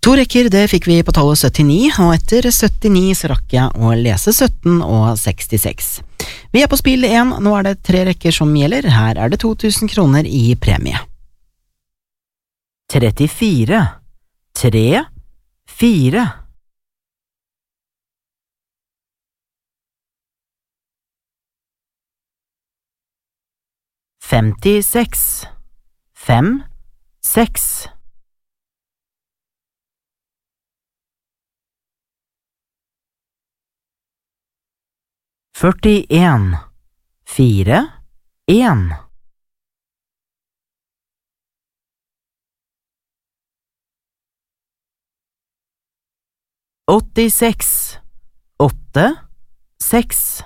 To rekker det fikk vi på tallet 79, og etter 79 så rakk jeg å lese 17 og 66. Vi på spill 1, nå det 3 rekker som gjelder, her det 2000 kroner i premie. 34, 3, 4. 56, 5, 6. 41, 4, 1. 86, 8, 6.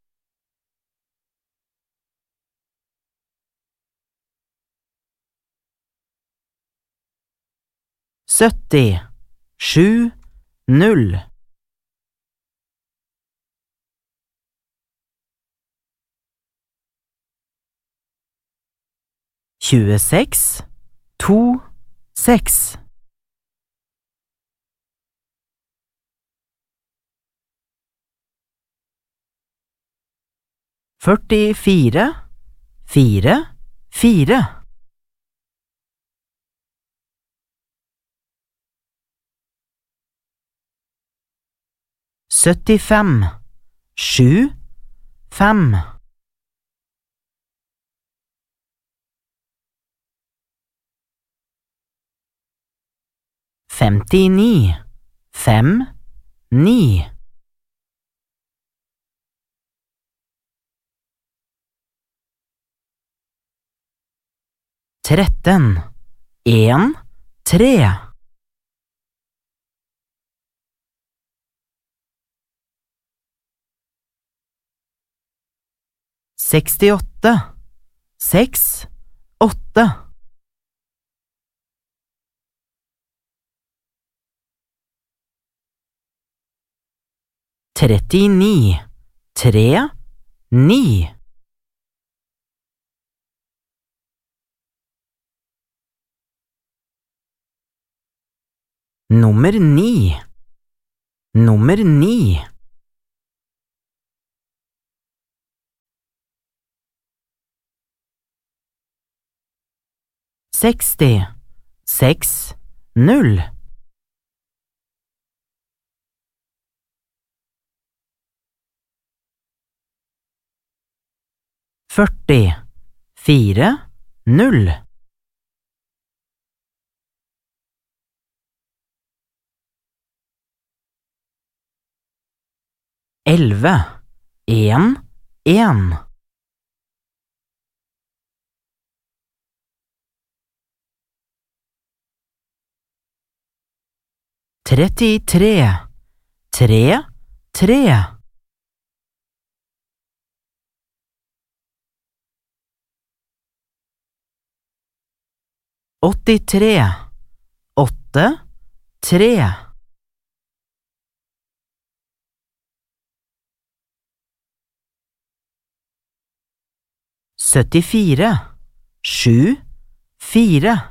70, 7, 0. 26, 2, 6. 44, 4, 4. 75, 7, 5. 59, 5, 9. 13, 1, 3. 68, 6, 8. 39, 3, 9. 9, nummer 9. 60, 6, 0. 40, 4, 0. 11, 1, 1. 33, 3, 3. 83, 8, 3. 74, 7, 4.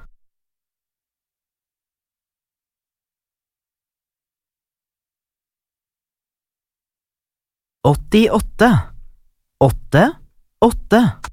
88, 8, 8.